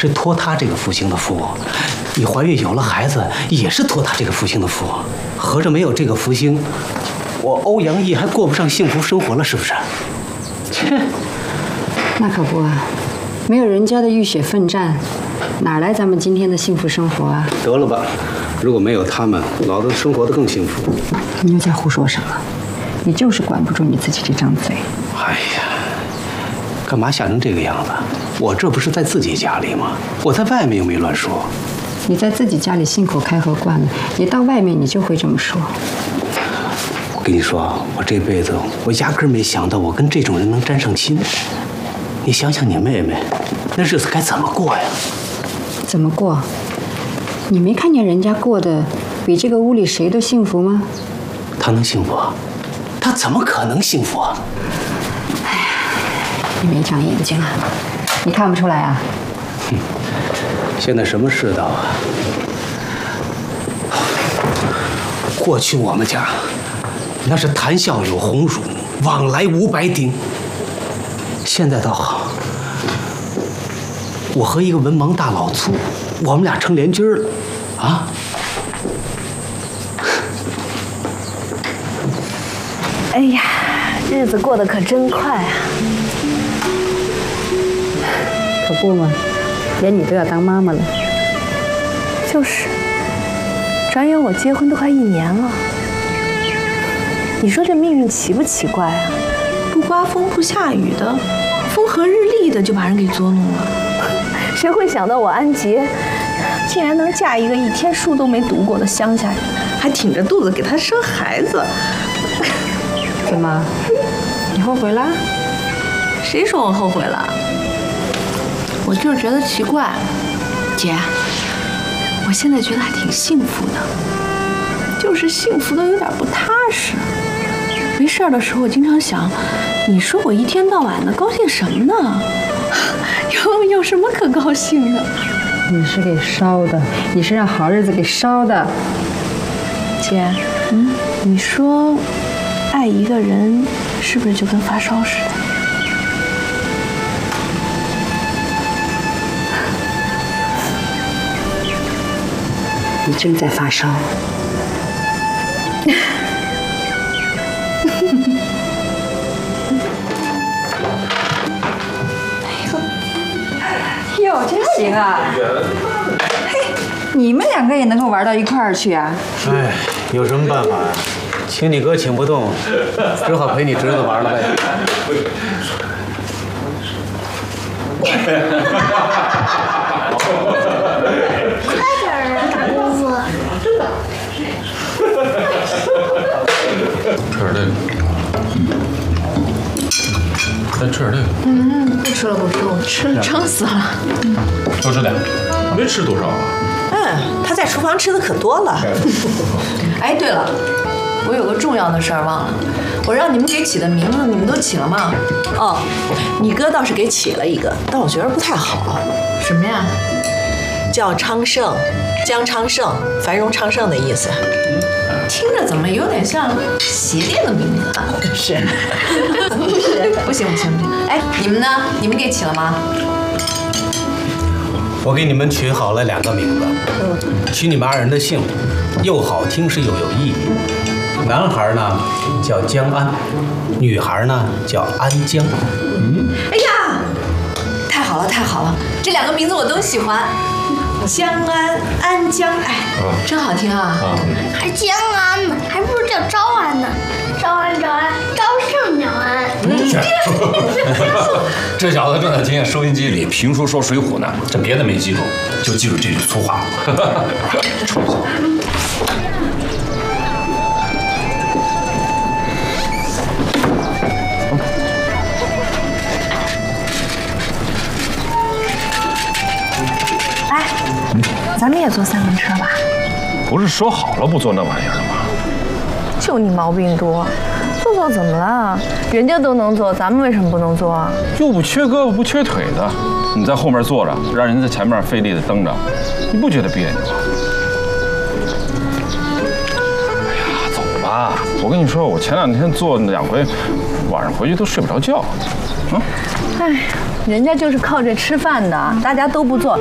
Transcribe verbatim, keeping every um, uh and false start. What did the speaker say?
是托他这个福星的福，你怀孕有了孩子也是托他这个福星的福，合着没有这个福星，我欧阳毅还过不上幸福生活了，是不是？切， 那可不啊，没有人家的浴血奋战，哪来咱们今天的幸福生活啊？ 得了吧，如果没有他们，老子生活得更幸福。 你又在胡说什么？你就是管不住你自己这张嘴。 哎呀，干嘛吓成这个样子？我这不是在自己家里吗？我在外面又没乱说。 你在自己家里信口开河惯了，你到外面你就会这么说。 我跟你说，我这辈子我压根没想到我跟这种人能沾上亲。你想想你妹妹，那日子该怎么过呀？ 怎么过？你没看见人家过得比这个屋里谁都幸福吗？ 她能幸福啊？她怎么可能幸福啊？ 哎呀，你没长眼睛啊！你看不出来啊？ 哼，现在什么世道啊？过去我们家那是谈笑有鸿儒，往来无白丁。现在倒好，我和一个文盲大老粗，我们俩成连军了，啊！ 哎呀，日子过得可真快啊！ 可不嘛，连你都要当妈妈了。 就是，转眼我结婚都快一年了。你说这命运奇不奇怪啊？不刮风不下雨的，风和日丽的就把人给捉弄了。谁会想到我安杰竟然能嫁一个一天书都没读过的乡下人，还挺着肚子给他生孩子？ 怎么？你后悔了？ 谁说我后悔了？我就是觉得奇怪，姐，我现在觉得还挺幸福的，就是幸福的有点不踏实。没事的时候，我经常想，你说我一天到晚的高兴什么呢？有有什么可高兴的？ 你是给烧的，你是让好日子给烧的。 姐，嗯，你说，爱一个人是不是就跟发烧似的？ 你正在发烧。哟，真行啊！嘿，你们两个也能够玩到一块儿去啊？ 哎，有什么办法呀？请你哥请不动，只好陪你侄子玩了呗。 快点儿啊，大姑父！ 吃点这个，再吃点这个。 嗯，不吃了，不吃了，我吃了撑死了。 多吃点，没吃多少啊？ 嗯，他在厨房吃的可多了。 哎，对了，我有个重要的事儿忘了，我让你们给起的名字，你们都起了吗？ 哦，你哥倒是给起了一个，但我觉得不太好。 什么呀？ 叫昌盛，江昌盛，繁荣昌盛的意思。 听着怎么有点像鞋店的名字啊？ 是。 不行不行不行！哎，你们呢？你们给起了吗？ 我给你们取好了两个名字，取你们二人的姓，又好听是又有意义。男孩呢叫江安，女孩呢叫安江。 嗯，哎呀，太好了太好了，这两个名字我都喜欢。江安、安江，哎，真好听啊！ 还江安呢，还不如叫招安呢。招安招安，招胜鸟安。 这小子正在听见收音机里评书说《水浒》呢，这别的没记住，就记住这句粗话。抽一下。 哎，咱们也坐三轮车吧？ 不是说好了不坐那玩意儿吗？ 就你毛病多，坐坐怎么了？人家都能坐，咱们为什么不能坐啊？ 又不缺胳膊不缺腿的，你在后面坐着，让人在前面费力的蹬着，你不觉得别扭吗？哎呀，走吧！我跟你说，我前两天坐两回，晚上回去都睡不着觉。啊！ 哎，人家就是靠这吃饭的，大家都不坐。